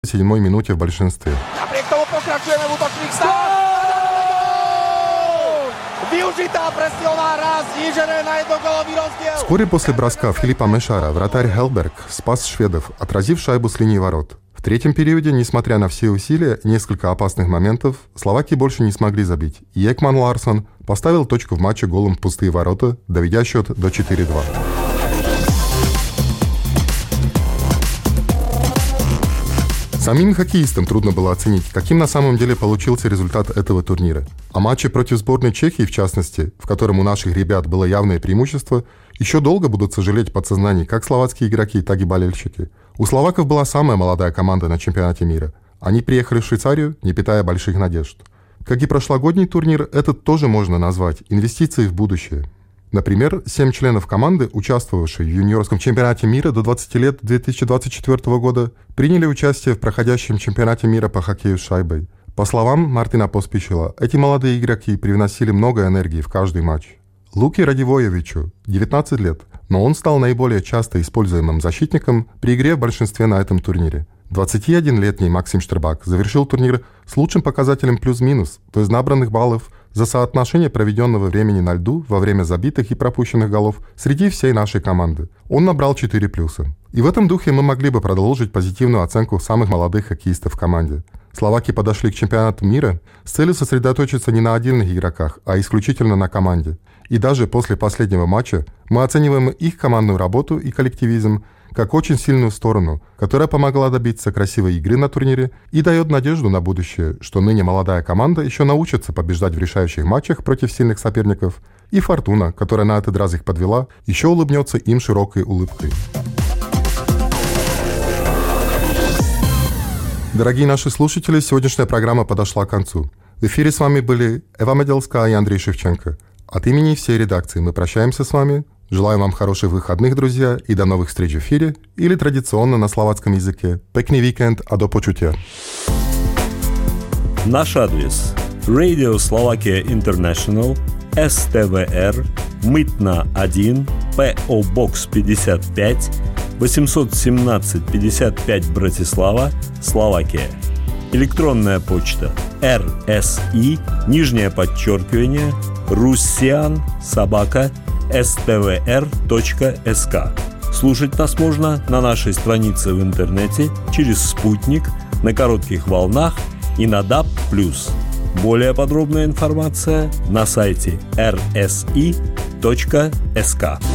7-й минуте в большинстве. Вскоре после броска Филиппа Мешара вратарь Хелберг спас шведов, отразив шайбу с линии ворот. В третьем периоде, несмотря на все усилия и несколько опасных моментов, словаки больше не смогли забить. И Екман Ларсон поставил точку в матче голом в пустые ворота, доведя счет до 4-2. Самим хоккеистам трудно было оценить, каким на самом деле получился результат этого турнира. О матче против сборной Чехии, в частности, в котором у наших ребят было явное преимущество, еще долго будут сожалеть в подсознании как словацкие игроки, так и болельщики. У словаков была самая молодая команда на чемпионате мира. Они приехали в Швейцарию, не питая больших надежд. Как и прошлогодний турнир, этот тоже можно назвать инвестицией в будущее. Например, 7 членов команды, участвовавшие в юниорском чемпионате мира до 20 лет 2024 года, приняли участие в проходящем чемпионате мира по хоккею с шайбой. По словам Мартина Поспишила, эти молодые игроки привносили много энергии в каждый матч. Луки Радивоевичу 19 лет, но он стал наиболее часто используемым защитником при игре в большинстве на этом турнире. 21-летний Максим Штербак завершил турнир с лучшим показателем плюс-минус, то есть набранных баллов, за соотношение проведенного времени на льду во время забитых и пропущенных голов среди всей нашей команды. Он набрал 4 плюса. И в этом духе мы могли бы продолжить позитивную оценку самых молодых хоккеистов в команде. Словаки подошли к чемпионату мира с целью сосредоточиться не на отдельных игроках, а исключительно на команде. И даже после последнего матча мы оцениваем их командную работу и коллективизм как очень сильную сторону, которая помогла добиться красивой игры на турнире и дает надежду на будущее, что ныне молодая команда еще научится побеждать в решающих матчах против сильных соперников, и Фортуна, которая на этот раз их подвела, еще улыбнется им широкой улыбкой. Дорогие наши слушатели, сегодняшняя программа подошла к концу. В эфире с вами были Эва Меделская и Андрей Шевченко. От имени всей редакции мы прощаемся с вами. Желаем вам хороших выходных, друзья, и до новых встреч в эфире, или традиционно на словацком языке. Pekný víkend a do počutia. Наш адрес: Radio Slovakia International, СТВР, Мытна 1, ПО Бокс 55, 817 55 Братислава, Словакия. Электронная почта: RSI, russian@stvr.sk. Слушать нас можно на нашей странице в интернете, через спутник, на коротких волнах и на DAB+. Более подробная информация на сайте rsi.sk.